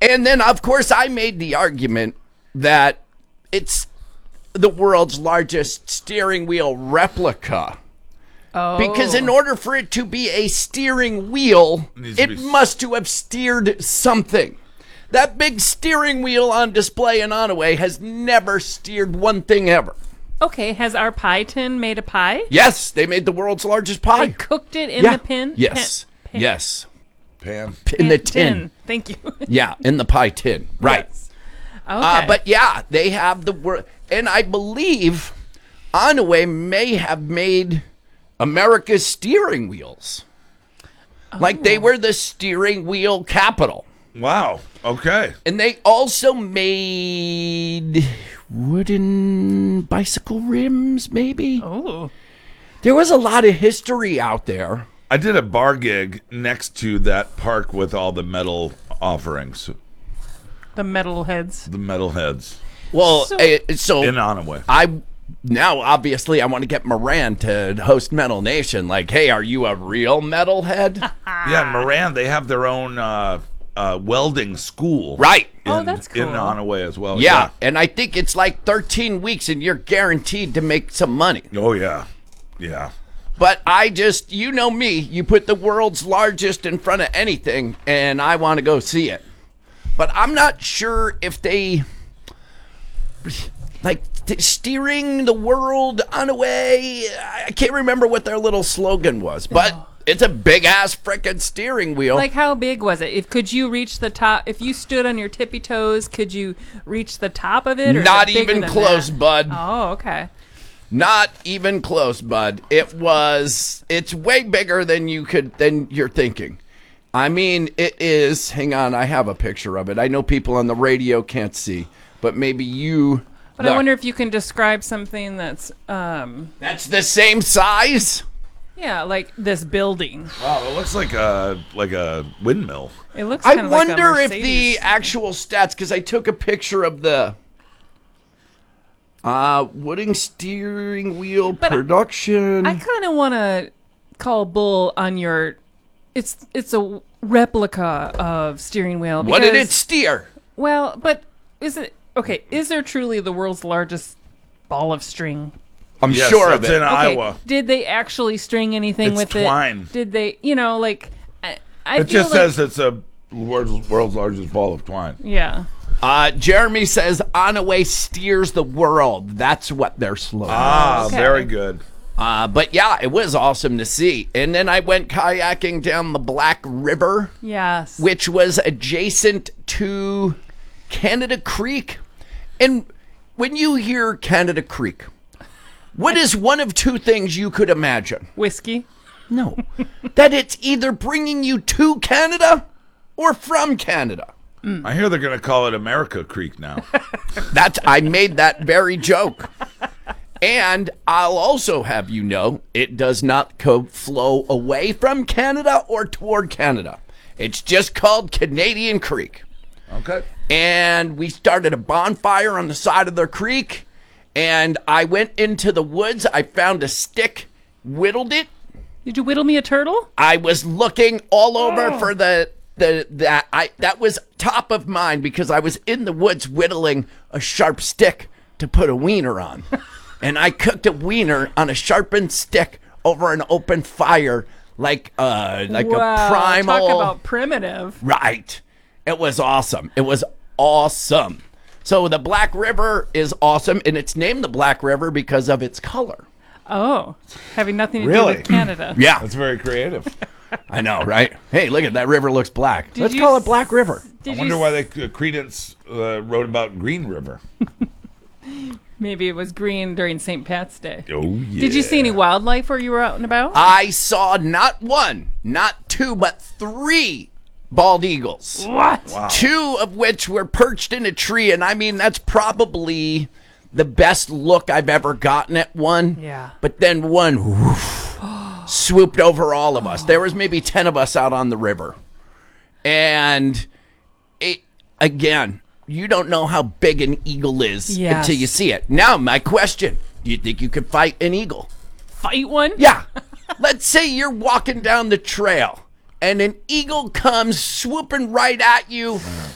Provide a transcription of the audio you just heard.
And then, of course, I made the argument that it's the world's largest steering wheel replica. Oh. Because in order for it to be a steering wheel, it must to have steered something. That big steering wheel on display in Onaway has never steered one thing ever. Okay, has our pie tin made a pie? Yes, they made the world's largest pie. They cooked it in the pan? Yes. Yes. Pan. In the tin. Thank you. Yeah, in the pie tin. Right. Yes. Okay. But yeah, they have the word. And I believe Onaway may have made America's steering wheels. Like they were the steering wheel capital. Wow. Okay. And they also made wooden bicycle rims, maybe? Oh. There was a lot of history out there. I did a bar gig next to that park with all the metal offerings, The metal heads. the metal heads Well, So- so in Onaway. now obviously I want to get Moran to host Metal Nation. Like, hey, are you a real metalhead? Yeah, Moran, they have their own welding school. Right. Oh, that's cool. In Onaway as well. Yeah, and I think it's like 13 weeks and you're guaranteed to make some money. Oh, yeah. Yeah. But I just, you know me, you put the world's largest in front of anything and I want to go see it. But I'm not sure if they, like, steering the world Onaway. I can't remember what their little slogan was, but it's a big-ass frickin' steering wheel. Like, how big was it? Could you reach the top? If you stood on your tippy toes, could you reach the top of it? Or is Not it bigger even than close, that? bud. Oh, okay. Not even close, bud. It's way bigger than you're thinking. I mean, it is, hang on, I have a picture of it. I know people on the radio can't see, but maybe you. But I wonder if you can describe something that's, That's the same size? yeah, like this building. Wow, it looks like a windmill. It looks I kind of like a wonder if the Mercedes. actual stats, because I took a picture of the wooden steering wheel production. I kind of want to call bull on your. It's a replica of steering wheel. What did it because- steer? Well, but is it okay? Is there truly the world's largest ball of string? I'm Yes, sure of it's it. in Iowa. Did they actually string anything It's with twine. it? Did they? Like, I It feel just like, says it's a world's largest ball of twine. yeah. Jeremy says Onaway steers the world. That's what their slogan is. Okay. Very good. But yeah, it was awesome to see. And then I went kayaking down the Black River, Yes. which was adjacent to Canada Creek. And when you hear Canada Creek, what is one of two things you could imagine? Whiskey. No. That it's either bringing you to Canada or from Canada. I hear they're going to call it America Creek now. I made that very joke. And I'll also have you know, it does not flow away from Canada or toward Canada. It's just called Canadian Creek. Okay. And we started a bonfire on the side of the creek. And I went into the woods. I found a stick, whittled it. Did you whittle me a turtle? I was looking all over for that was top of mind because I was in the woods whittling a sharp stick to put a wiener on. And I cooked a wiener on a sharpened stick over an open fire like a primal. Talk about primitive. Right. It was awesome. It was awesome. So the Black River is awesome, and it's named the Black River because of its color. Oh, having nothing to do Really? with Canada. Yeah, That's very creative. I know, right? Hey, look at that river looks black. Let's you call it Black River. Did I wonder you why they Credence wrote about Green River. Maybe it was green during St. Pat's Day. Oh, yeah. Did you see any wildlife where you were out and about? I saw not one, not two, but 3 bald eagles. What? Wow. 2 of which were perched in a tree, and I mean that's probably the best look I've ever gotten at one. Yeah. But then one whoosh, swooped over all of us. There was maybe 10 of us out on the river. And again, you don't know how big an eagle is Yes. until you see it. Now, my question, do you think you could fight an eagle? Fight one? Yeah. Let's say you're walking down the trail and an eagle comes swooping right at you